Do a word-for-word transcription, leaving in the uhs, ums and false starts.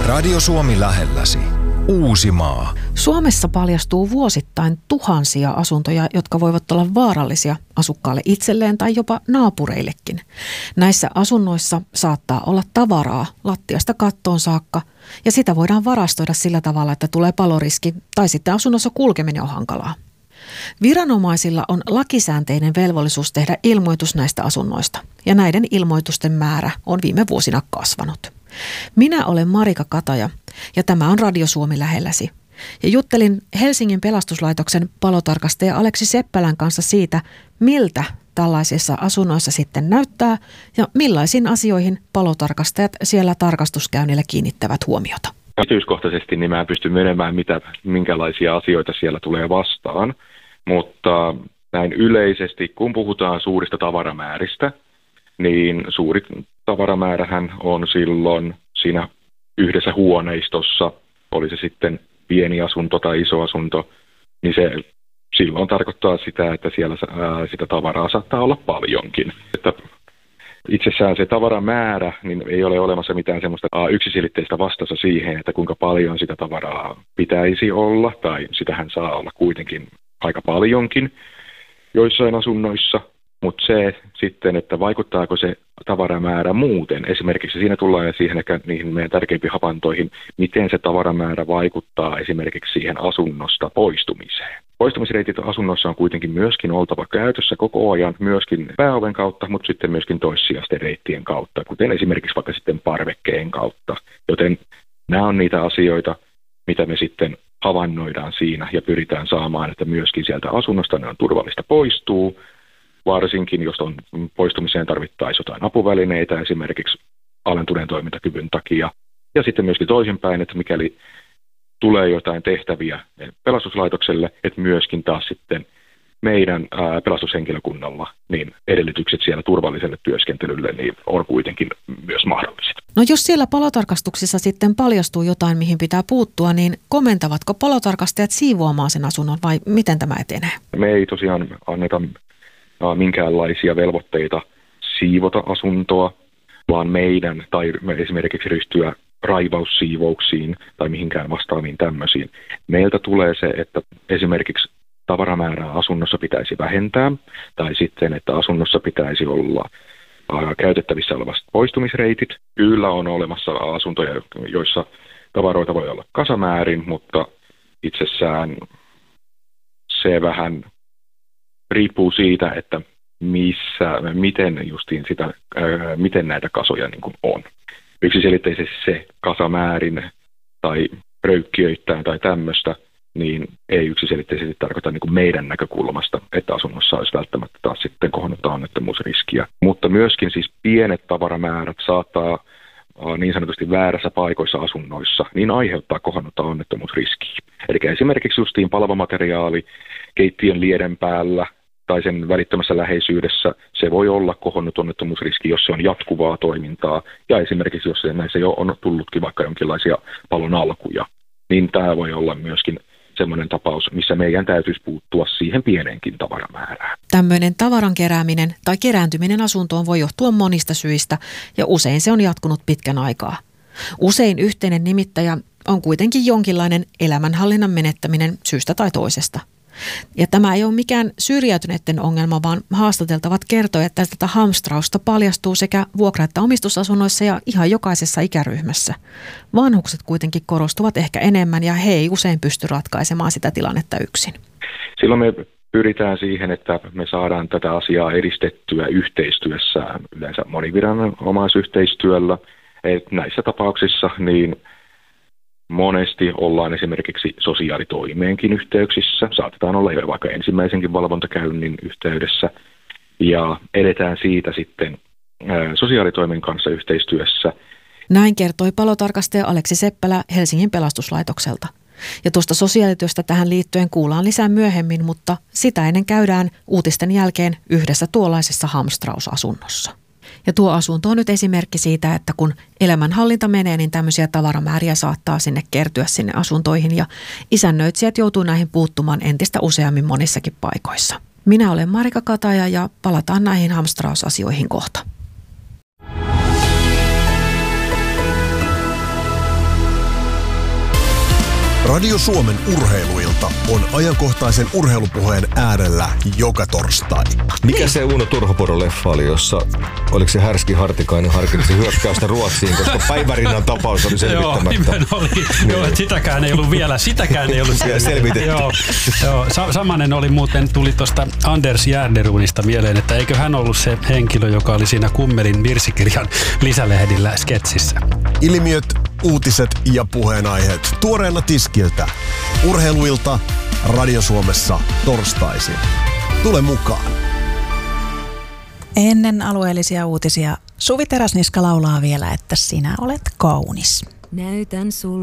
Radio Suomi lähelläsi. Uusimaa. Suomessa paljastuu vuosittain tuhansia asuntoja, jotka voivat olla vaarallisia asukkaalle itselleen tai jopa naapureillekin. Näissä asunnoissa saattaa olla tavaraa lattiasta kattoon saakka ja sitä voidaan varastoida sillä tavalla, että tulee paloriski tai sitten asunnossa kulkeminen on hankalaa. Viranomaisilla on lakisäänteinen velvollisuus tehdä ilmoitus näistä asunnoista ja näiden ilmoitusten määrä on viime vuosina kasvanut. Minä olen Marika Kataja ja tämä on Radio Suomi lähelläsi. Ja juttelin Helsingin pelastuslaitoksen palotarkastaja Aleksi Seppälän kanssa siitä, miltä tällaisissa asunnoissa sitten näyttää ja millaisiin asioihin palotarkastajat siellä tarkastuskäynnillä kiinnittävät huomiota. Yksityiskohtaisesti niin mä en pysty menemään, mitä, minkälaisia asioita siellä tulee vastaan, mutta näin yleisesti, kun puhutaan suurista tavaramääristä, niin suuri tavaramäärähän on silloin siinä yhdessä huoneistossa, oli se sitten pieni asunto tai iso asunto, niin se silloin tarkoittaa sitä, että siellä ää, sitä tavaraa saattaa olla paljonkin. Että itsessään se tavaramäärä, niin ei ole olemassa mitään semmoista yksiselitteistä vastausta siihen, että kuinka paljon sitä tavaraa pitäisi olla, tai sitähän saa olla kuitenkin aika paljonkin joissain asunnoissa. Mutta se sitten, että vaikuttaako se tavaramäärä muuten, esimerkiksi siinä tullaan siihen ehkä niihin meidän tärkeimpiin havaintoihin, miten se tavaramäärä vaikuttaa esimerkiksi siihen asunnosta poistumiseen. Poistumisreitit asunnossa on kuitenkin myöskin oltava käytössä koko ajan, myöskin pääoven kautta, mutta sitten myöskin toissijaisten reittien kautta, kuten esimerkiksi vaikka sitten parvekkeen kautta. Joten nämä on niitä asioita, mitä me sitten havainnoidaan siinä ja pyritään saamaan, että myöskin sieltä asunnosta ne on turvallista poistuu. Varsinkin, jos on poistumiseen tarvittaisiin jotain apuvälineitä, esimerkiksi alentuneen toimintakyvyn takia. Ja sitten myöskin toisinpäin, että mikäli tulee jotain tehtäviä pelastuslaitokselle, että myöskin taas sitten meidän ää, pelastushenkilökunnalla niin edellytykset siellä turvalliselle työskentelylle niin on kuitenkin myös mahdolliset. No jos siellä palotarkastuksissa sitten paljastuu jotain, mihin pitää puuttua, niin komentavatko palotarkastajat siivoamaan sen asunnon vai miten tämä etenee? Me ei tosiaan anneta minkäänlaisia velvoitteita siivota asuntoa, vaan meidän tai me esimerkiksi ryhtyä raivaussiivouksiin tai mihinkään vastaaviin tämmöisiin. Meiltä tulee se, että esimerkiksi tavaramäärää asunnossa pitäisi vähentää tai sitten, että asunnossa pitäisi olla käytettävissä olevat poistumisreitit. Kyllä on olemassa asuntoja, joissa tavaroita voi olla kasamäärin, mutta itsessään se vähän riippuu siitä, että missä, miten justiin sitä, ää, miten näitä kasoja niin kuin on. Yksiselitteisesti se kasamäärin tai röykkiöittäin tai tämmöistä, niin ei yksiselitteisesti tarkoita niin kuin meidän näkökulmasta, että asunnossa olisi välttämättä taas sitten kohonnut onnettomuusriskiä. Mutta myöskin siis pienet tavaramäärät saattaa niin sanotusti väärässä paikoissa asunnoissa, niin aiheuttaa kohonnutta onnettomuusriskiä. Eli esimerkiksi justiin palvamateriaali keittiön lieden päällä tai sen välittömässä läheisyydessä, se voi olla kohonnut onnettomuusriski, jos se on jatkuvaa toimintaa. Ja esimerkiksi jos näissä jo on tullutkin vaikka jonkinlaisia palon alkuja, niin tämä voi olla myöskin semmoinen tapaus, missä meidän täytyisi puuttua siihen pieneenkin tavaramäärään. Tämmöinen tavaran kerääminen tai kerääntyminen asuntoon voi johtua monista syistä ja usein se on jatkunut pitkän aikaa. Usein yhteinen nimittäjä on kuitenkin jonkinlainen elämänhallinnan menettäminen syystä tai toisesta. Ja tämä ei ole mikään syrjäytyneiden ongelma, vaan haastateltavat kertoo, että tätä hamstrausta paljastuu sekä vuokra- että omistusasunnoissa ja ihan jokaisessa ikäryhmässä. Vanhukset kuitenkin korostuvat ehkä enemmän ja he ei usein pysty ratkaisemaan sitä tilannetta yksin. Silloin me pyritään siihen, että me saadaan tätä asiaa edistettyä yhteistyössä, yleensä moniviranomaisyhteistyöllä. Et näissä tapauksissa niin monesti ollaan esimerkiksi sosiaalitoimeenkin yhteyksissä, saatetaan olla jo vaikka ensimmäisenkin valvontakäynnin yhteydessä, ja edetään siitä sitten ää, sosiaalitoimen kanssa yhteistyössä. Näin kertoi palotarkastaja Aleksi Seppälä Helsingin pelastuslaitokselta. Ja tuosta sosiaalityöstä tähän liittyen kuullaan lisää myöhemmin, mutta sitä ennen käydään uutisten jälkeen yhdessä tuollaisessa hamstrausasunnossa. Ja tuo asunto on nyt esimerkki siitä, että kun elämänhallinta menee, niin tämmöisiä tavaramääriä saattaa sinne kertyä sinne asuntoihin ja isännöitsijät joutuu näihin puuttumaan entistä useammin monissakin paikoissa. Minä olen Marika Kataja ja palataan näihin hamstrausasioihin kohta. Radio Suomen urheiluilta on ajankohtaisen urheilupuheen äärellä joka torstai. Mikä se Uno Turhopuro-leffa oli, jossa oliko se Härski Hartikainen harkitsi hyökkäystä Ruotsiin, koska Päivärinnan tapaus oli selvittämättä. Joo, nimen oli. Niin. Joo, sitäkään ei ollut vielä, sitäkään ei ollut selvitetty. Joo, joo. Sa- samanen oli muuten, tuli tuosta Anders Järderunista mieleen, että eikö hän ollut se henkilö, joka oli siinä Kummelin virsikirjan lisälehdillä sketsissä. Ilmiöt, uutiset ja puheenaiheet tuoreena tiskiltä. Urheiluilta Radio Suomessa torstaisin. Tule mukaan. Ennen alueellisia uutisia Suvi Teräsniska laulaa vielä, että sinä olet kaunis. Näytän sulle.